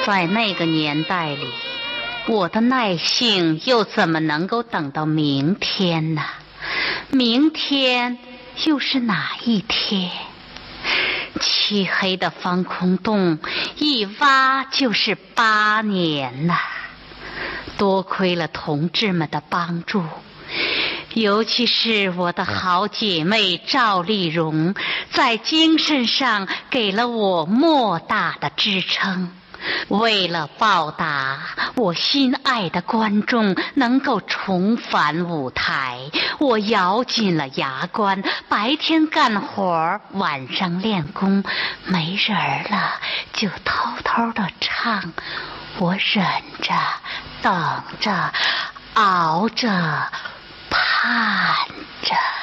在那个年代里，我的耐性又怎么能够等到明天呢？明天又是哪一天？漆黑的防空洞一挖就是8年呐！多亏了同志们的帮助，尤其是我的好姐妹赵丽蓉，在精神上给了我莫大的支撑。为了报答我心爱的观众能够重返舞台，我咬紧了牙关，白天干活，晚上练功，没人了就偷偷的唱。我忍着，等着，熬着，盼着。